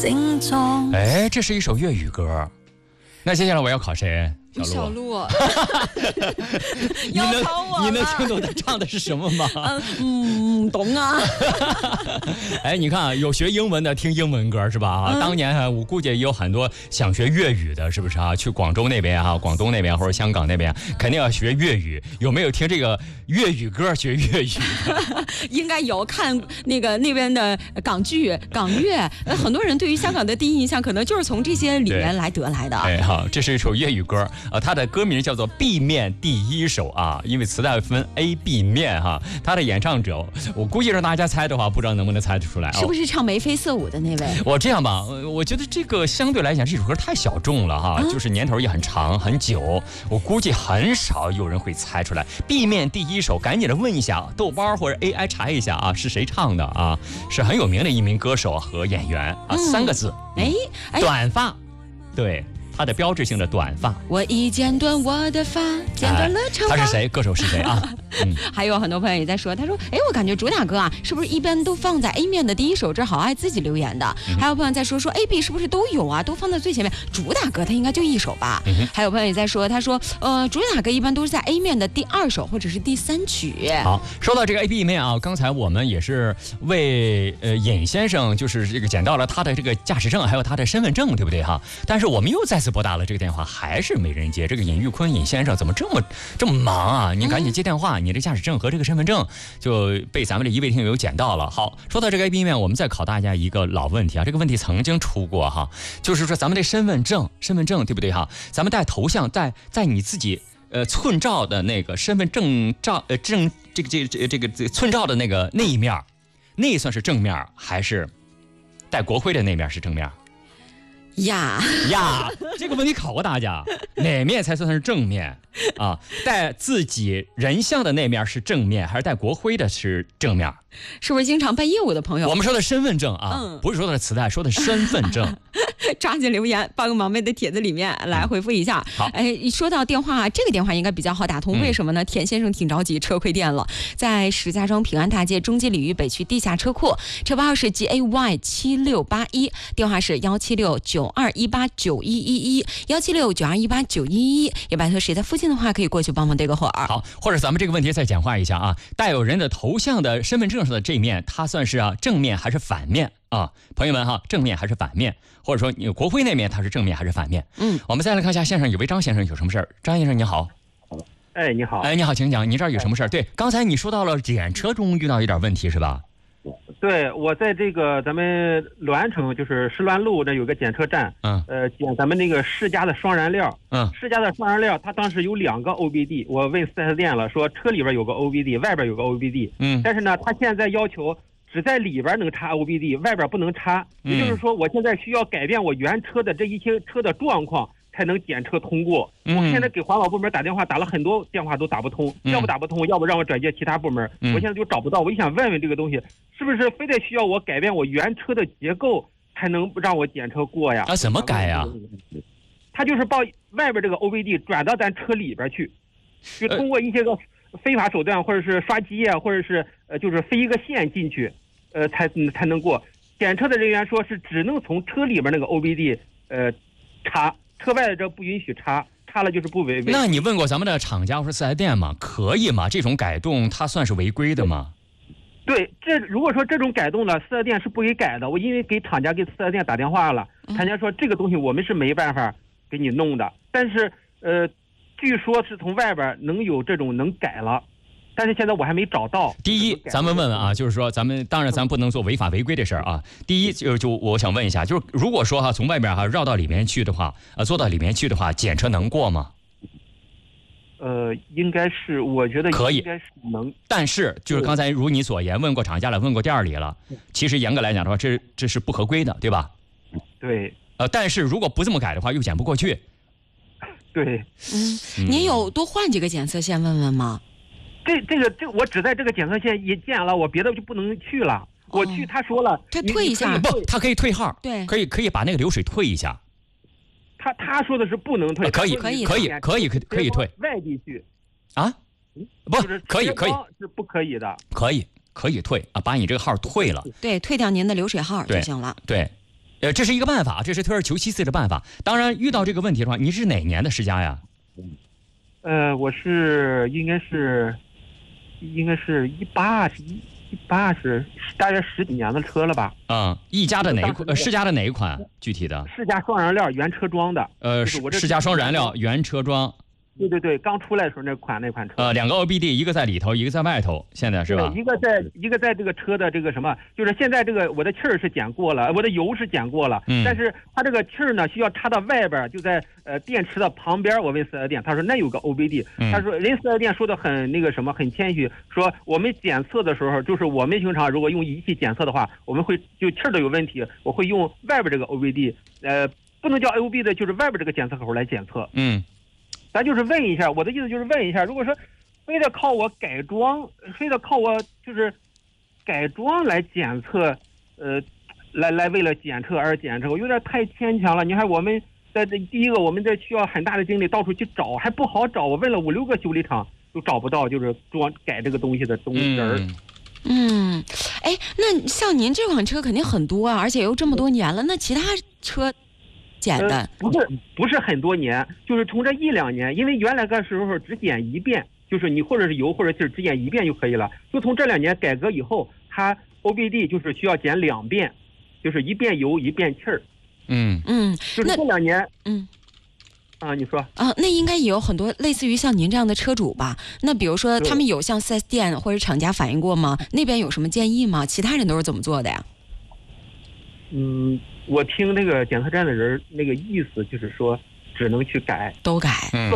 精中。 哎，这是一首粤语歌。那接下来我要考谁？ 小鹿， 你能听懂他唱的是什么吗？ 懂啊。 哎，你看啊，有学英文的听英文歌是吧？当年我估计也有很多想学粤语的，是不是啊？去广州那边啊，广东那边或者香港那边，肯定要学粤语。有没有听这个粤语歌学粤语的？ 应该有，看那边的港剧、港乐，很多人对于香港的第一印象可能就是从这些里面来得来的。 哎，好，这是一首粤语歌。它的歌名叫做《B 面第一首》啊，因为磁带分 A、B 面哈。它的演唱者，我估计让大家猜的话，不知道能不能猜得出来。 是不是唱眉飞色舞的那位？ 我这样吧，我觉得这个相对来讲，这首歌太小众了哈，就是年头也很长很久，我估计很少有人会猜出来。B 面第一首，赶紧的问一下豆瓣或者 AI 查一下啊，是谁唱的啊？是很有名的一名歌手和演员啊，3个字，短发，对。他的标志性的短发， 我已剪短我的发，剪短了长发。 他是谁？歌手是谁啊？ 还有很多朋友也在说，他说，哎，我感觉主打歌啊，是不是一般都放在 A 面的第一首？这好爱自己留言的。还有朋友在说 A、B 是不是都有啊？都放在最前面。主打歌它应该就一首吧？还有朋友也在说，他说，主打歌一般都是在 A 面的第2首或者是第3曲。 好，说到这个 A、B 面啊，刚才我们也是为尹先生就是这个捡到了他的这个驾驶证，还有他的身份证，对不对哈？但是我们又再次拨打了这个电话，还是没人接。这个尹玉坤尹先生怎么这么忙啊？你赶紧接电话，你的驾驶证和这个身份证就被咱们的一位听友捡到了。好，说到这个 A、B 面，我们再考大家一个老问题啊，这个问题曾经出过哈，就是说咱们的身份证对不对哈？咱们带头像在你自己寸照的那个身份证照这个寸照的那一面，那算是正面还是带国徽的那面是正面？呀，这个问题考过大家，哪面才算是正面啊？带自己人像的那面是正面，还是带国徽的是正面？ 是不是经常办业务的朋友？ 我们说的身份证啊，不是说的磁带，说的身份证。 抓紧留言，帮个忙妹的帖子里面来回复一下。 好， 哎，说到电话，这个电话应该比较好打通，为什么呢？田先生挺着急，车亏电了，在石家庄平安大街中街鲤鱼北区地下车库，车牌号是 GAY7681，电话是17692189111，17692189111，也拜托谁在附近的话可以过去帮忙对个会儿。 好，或者咱们这个问题再简化一下啊，带有人的头像的身份证上的这面，它算是正面还是反面？啊，朋友们哈，正面还是反面，或者说你国徽那面它是正面还是反面？我们再来看一下线上有位张先生有什么事儿？张先生你好。 哎，你好。 哎，你好，请讲，你这儿有什么事儿？对，刚才你说到了检车中遇到一点问题是吧？ 对，我在这个咱们栾城就是石栾路这有个检车站，检咱们那个世嘉的双燃料，世嘉的双燃料，它当时有2个 OBD， 我问 4S 店了，说车里边有个 OBD， 外边有个 OBD，但是呢，他现在要求只在里边能插 OBD， 外边不能插，也就是说，我现在需要改变我原车的这一些车的状况，才能检车通过。我现在给环保部门打电话，打了很多电话都打不通，要不打不通，要不让我转接其他部门，我现在就找不到。我就想问问这个东西，是不是非得需要我改变我原车的结构才能让我检车过呀？ 怎么改呀？ 他就是把外边这个 OBD 转到咱车里边去，就通过一些个非法手段，或者是刷机呀，或者是就是飞一个线进去，才能过。检车的人员说是只能从车里边那个 OBD 插，车外的这不允许插，插了就是不违规。 那你问过咱们的厂家或者4S店吗？可以吗？这种改动它算是违规的吗？ 对，如果说这种改动了，4S店是不给改的。我因为给厂家给4S店打电话了，厂家说这个东西我们是没办法给你弄的，但是据说是从外边能有这种能改了。但是现在我还没找到。 第一，咱们问问啊，就是说咱们不能做违法违规的事儿啊。第一就我想问一下，就是如果说从外边绕到里面去的话，坐到里面去的话，检车能过吗？ 应该是，我觉得可以， 应该是能。 但是就是刚才如你所言，问过厂家了，问过店里了，其实严格来讲的话，这是不合规的，对吧？ 对。 但是如果不这么改的话，又检不过去。 对。 您有多换几个检测线问问吗？ 这我只在这个检测线一建了，我别的就不能去了。我去，他说了， 他退一下， 不，他可以退号， 对， 可以把那个流水退一下。 他说的是不能退， 可以退。 外地去， 啊，不可以是不可以的， 可以退啊，把你这个号退了， 对，退掉您的流水号就行了。 对， 这是一个办法，这是退而求其次的办法。当然，遇到这个问题的话，你是哪年的世嘉呀？ 我是应该是18是大约10几年的车了吧？ 一家的哪一款？世嘉的哪一款？具体的？ 世嘉双燃料原车装的。 世嘉双燃料原车装。 对，刚出来的时候那款车。 两个 OBD， 一个在里头，一个在外头，现在是吧？ 一个在这个车的这个什么，就是现在这个我的气儿是减过了，我的油是减过了，但是它这个气儿呢需要插到外边，就在电池的旁边。我问4S店，他说那有个 OBD，他说人4S店说的很那个什么，很谦虚，说我们检测的时候，就是我们平常如果用仪器检测的话，我们会就气儿的有问题，我会用外边这个 OBD，不能叫 OBD 的，就是外边这个检测口来检测。咱就是问一下，我的意思就是问一下，如果说非得靠我改装，非得靠我就是改装来检测，来为了检测而检测，我有点太牵强了。你看我们在这第一个，我们这需要很大的精力到处去找，还不好找。我问了5、6个修理厂都找不到，就是改这个东西的东西人。 那像您这款车肯定很多啊，而且又这么多年了，那其他车？检的不是很多年，就是从这1、2年，因为原来个时候只检一遍，就是你或者是油或者气只检一遍就可以了。就从这2年改革以后，它 OBD 就是需要检2遍，就是一遍油一遍气儿。就是这2年。你说那应该也有很多类似于像您这样的车主吧？那比如说他们有向 4S 店或者厂家反映过吗？那边有什么建议吗？其他人都是怎么做的呀？ 我听那个检测站的人那个意思就是说，只能去改， 都改。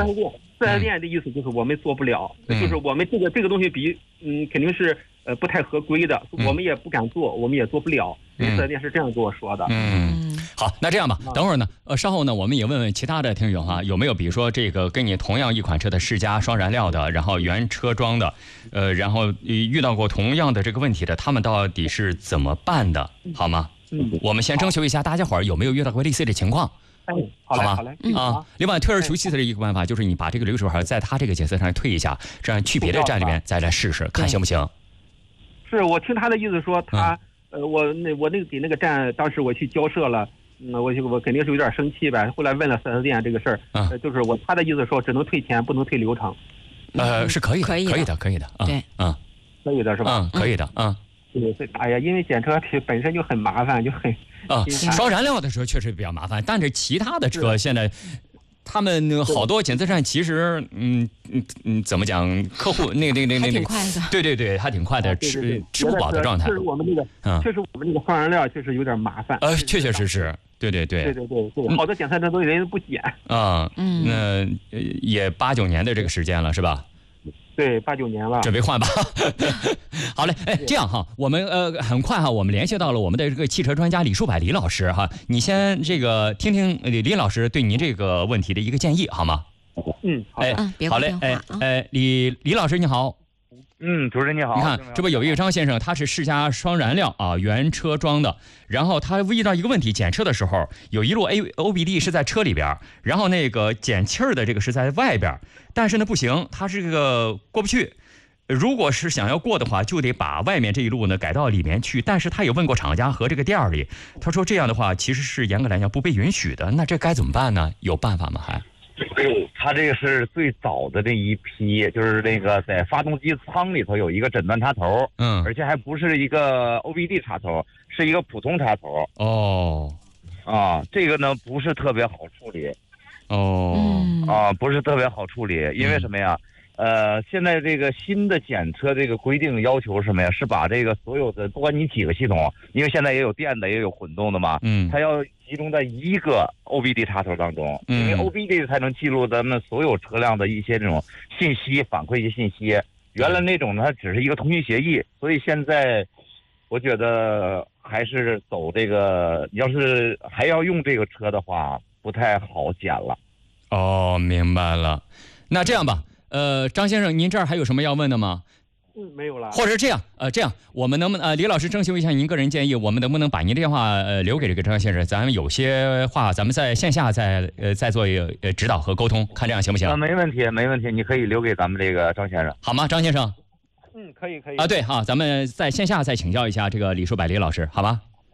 4S店的意思就是我们做不了，就是我们这个东西比肯定是不太合规的，我们也不敢做，我们也做不了。4S店是这样跟我说的。 好，那这样吧，等会儿呢，稍后呢，我们也问问其他的听友哈，有没有比如说这个跟你同样一款车的世嘉双燃料的，然后原车装的，然后遇到过同样的这个问题的，他们到底是怎么办的，好吗？我们先征求一下大家伙儿有没有遇到过类似的情况， 好吗？ 另外，退而求其次的一个办法就是你把这个流水号在他这个检测上退一下，这样去别的站里面再来试试，看行不行？ 是我听他的意思说他，我那个给那个站，当时我去交涉了，我肯定是有点生气呗。后来问了4S店这个事儿，就是他的意思说只能退钱，不能退流程。 是可以的，可以的， 对， 可以的是吧？ 可以的， 对，哎呀，因为检测本身就很麻烦，就很双燃料的车确实比较麻烦，但是其他的车现在，他们好多检测站其实，怎么讲？客户那挺快的， 对，还挺快的，吃不饱的状态。 确实我们那个双燃料确实有点麻烦。 确实，对， 好多检测站都有人不检。 那也8、9年的这个时间了，是吧？ 对，8、9年了， 准备换吧。好嘞，这样哈，我们很快哈，我们联系到了我们的这个汽车专家李树柏李老师哈，你先这个听听李老师对您这个问题的一个建议好吗？好嘞，李老师你好。 主持人你好。 你看，这不有一个张先生，他是世嘉双燃料原车装的，然后他遇到一个问题，检测的时候有一路 OBD 是在车里边，然后那个减气儿的这个是在外边，但是呢不行，他这个过不去。如果是想要过的话，就得把外面这一路呢改到里面去。但是他也问过厂家和这个店里，他说这样的话其实是严格来讲不被允许的。那这该怎么办呢？有办法吗？还？ 他这个是最早的那一批，就是那个在发动机舱里头有一个诊断插头，而且还不是一个 OBD 插头，是一个普通插头。这个呢不是特别好处理。不是特别好处理，因为什么呀？现在这个新的检测这个规定要求什么呀？是把这个所有的，不管你几个系统，因为现在也有电的，也有混动的嘛，它要集中在一个 OBD 插头当中，因为 OBD 才能记录咱们所有车辆的一些这种信息，反馈一些信息。原来那种呢，它只是一个通讯协议，所以现在我觉得还是走这个，要是还要用这个车的话，不太好检了。 明白了。那这样吧。张先生，您这儿还有什么要问的吗？ 没有了。 或者是这样，我们能不能李老师征求一下您个人建议，我们能不能把您的电话留给这个张先生？咱们有些话咱们在线下再做指导和沟通，看这样行不行？ 没问题，你可以留给咱们这个张先生， 好吗？张先生。 可以。 对，咱们在线下再请教一下这个李树柏李老师，好吧？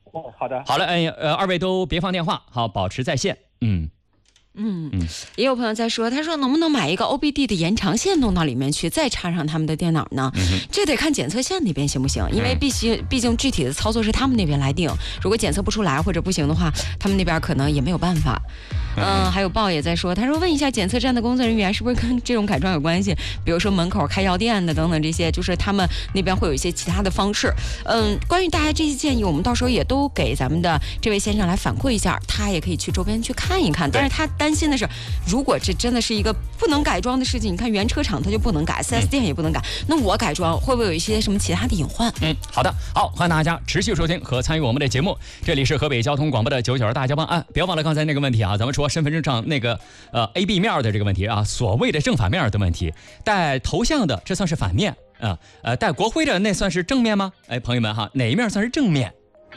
好的。 好了，二位都别放电话，好，保持在线。 也有朋友在说，他说能不能买一个 OBD 的延长线弄到里面去，再插上他们的电脑呢？这得看检测线那边行不行，因为毕竟具体的操作是他们那边来定，如果检测不出来或者不行的话，他们那边可能也没有办法。还有豹也在说，他说问一下检测站的工作人员是不是跟这种改装有关系，比如说门口开药店的等等这些，就是他们那边会有一些其他的方式。关于大家这些建议，我们到时候也都给咱们的这位先生来反馈一下，他也可以去周边去看一看。但是他担心的是，如果这真的是一个不能改装的事情，你看原车厂它就不能改，4S店也不能改，那我改装会不会有一些什么其他的隐患？ 好的，好，欢迎大家持续收听和参与我们的节目，这里是河北交通广播的992大交帮。别忘了刚才那个问题啊，咱们说身份证上那个A、B 面的这个问题啊，所谓的正反面的问题，带头像的这算是反面啊，带国徽的那算是正面吗？朋友们哈，哪一面算是正面？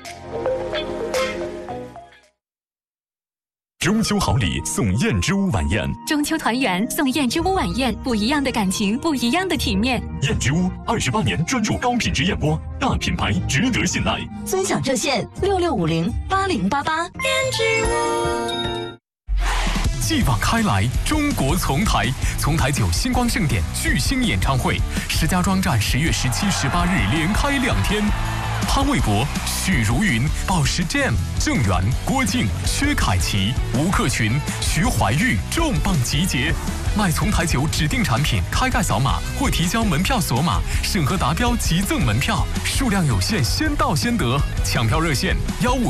中秋好礼送燕之屋晚宴， 中秋团圆送燕之屋晚宴，不一样的感情，不一样的体面。 燕之屋28年专注高品质燕窝，大品牌值得信赖。 尊享热线66508088。 燕之屋。 继往开来，中国丛台9星光盛典巨星演唱会，石家庄站10月17、18日连开2天。潘玮柏、许茹芸、宝石 Jam、郑源、郭靖、薛凯琪、吴克群、徐怀钰重磅集结。买丛台酒指定产品，开盖扫码或提交门票锁码，审核达标即赠门票，数量有限，先到先得。抢票热线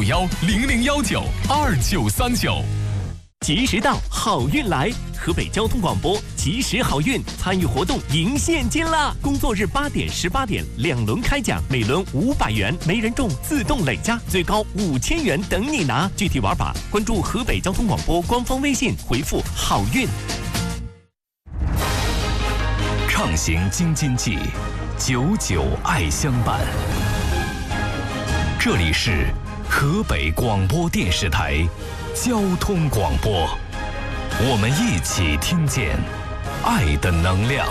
1510019293939。 及时到，好运来！河北交通广播及时好运，参与活动赢现金啦！工作日8点、18点2轮开奖，每轮500元，没人中自动累加，最高5000元等你拿。具体玩法关注河北交通广播官方微信，回复好运。 畅行京津冀，99爱相伴。这里是河北广播电视台交通广播，我们一起听见爱的能量。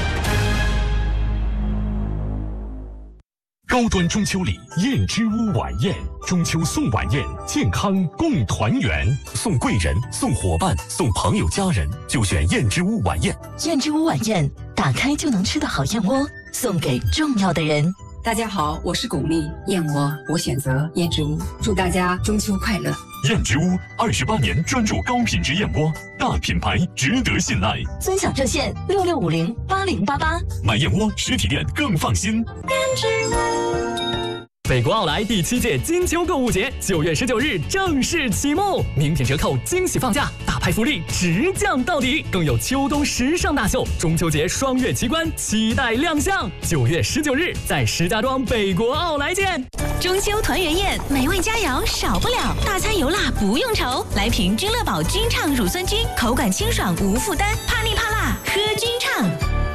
高端中秋礼燕之屋晚宴，中秋送晚宴，健康共团圆，送贵人，送伙伴，送朋友家人，就选燕之屋晚宴。 燕之屋晚宴，打开就能吃的好燕窝，送给重要的人。 大家好，我是巩俐，燕窝我选择燕之屋，祝大家中秋快乐。 燕之屋28年专注高品质燕窝，大品牌值得信赖。 尊享热线66508088。 买燕窝实体店更放心。 燕之屋。 北国奥莱第7届金秋购物节9月19日正式启幕，名品折扣，惊喜放价，大派福利，直降到底，更有秋冬时尚大秀，中秋节双月奇观，期待亮相。9月19日在石家庄北国奥莱见。 中秋团圆宴，美味佳肴少不了，大餐油辣不用愁，来瓶君乐宝君畅乳酸菌，口感清爽无负担，怕腻怕辣喝君畅。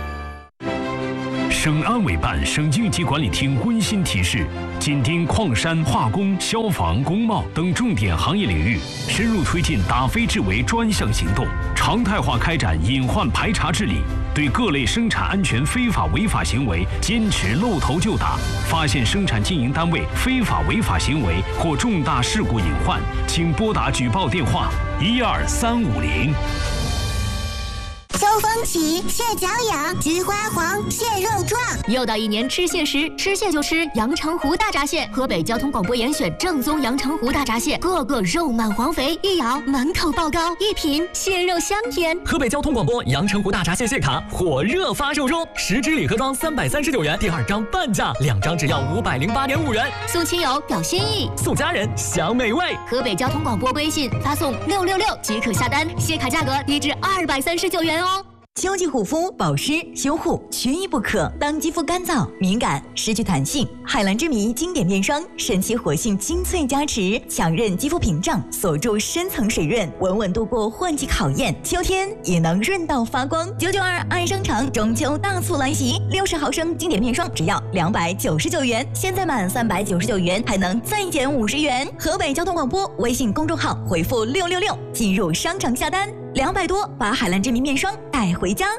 省安委办、省应急管理厅温馨提示：紧盯矿山、化工、消防、工贸等重点行业领域，深入推进打非治为专项行动，常态化开展隐患排查治理，对各类生产安全非法违法行为坚持露头就打。发现生产经营单位非法违法行为或重大事故隐患，请拨打举报电话12350。 秋风起，蟹脚痒，菊花黄，蟹肉壮。 又到一年吃蟹时，吃蟹就吃阳澄湖大闸蟹。河北交通广播严选正宗阳澄湖大闸蟹，个个肉满黄肥，一咬满口爆膏，一品蟹肉香甜。 河北交通广播阳澄湖大闸蟹蟹卡火热发售中，10支礼盒装339元，第2张半价，2张只要508.5元。 送亲友表心意， 送家人享美味。 河北交通广播微信发送666即可下单，蟹卡价格低至239元哦。 秋季护肤保湿修护缺一不可。当肌肤干燥、敏感、失去弹性，海蓝之谜经典面霜神奇活性精粹加持，强韧肌肤屏障，锁住深层水润，稳稳度过换季考验。秋天也能润到发光。992爱商场中秋大促来袭，60毫升经典面霜只要299元，现在满399元还能再减50元。河北交通广播微信公众号回复666进入商场下单，200多把海蓝之谜面霜带回家。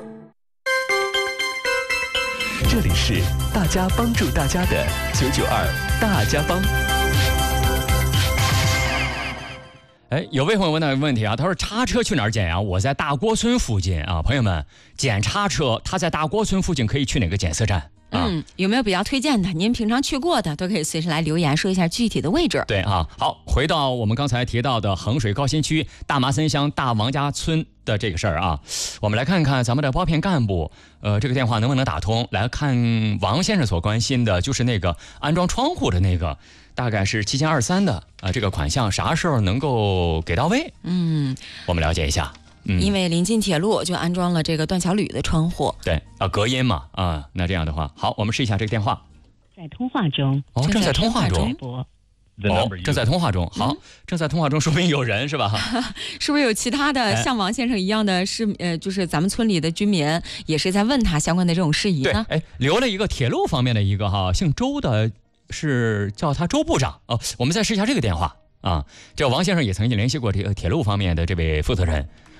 这里是大家帮助大家的992大家帮。 哎，有位朋友问到一个问题啊，他说叉车去哪儿检呀？我在大郭村附近啊，朋友们，检叉车他在大郭村附近可以去哪个检测站？ 有没有比较推荐的？您平常去过的都可以随时来留言说一下具体的位置。 对啊，好，回到我们刚才提到的衡水高新区大麻森乡大王家村的这个事儿啊，我们来看看咱们的包片干部，这个电话能不能打通？来看王先生所关心的就是那个安装窗户的那个，大概是7023的这个款项啥时候能够给到位？我们了解一下。 因为临近铁路，就安装了这个断桥铝的窗户。 对隔音嘛那这样的话，好，我们试一下这个电话。 在通话中。 正在通话中。正在通话中。好，正在通话中，说明有人是吧？ 是不是有其他的像王先生一样的就是咱们村里的居民也是在问他相关的这种事宜呢？ 对，留了一个铁路方面的一个姓周的，是叫他周部长我们再试一下这个电话啊。这王先生也曾经联系过这个铁路方面的这位负责人。